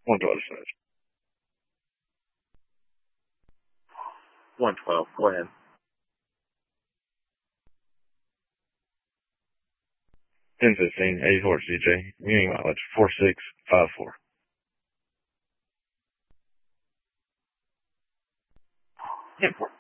112 says. 112, go ahead. 1015, 84 CJ, viewing mileage 4654. 10-4.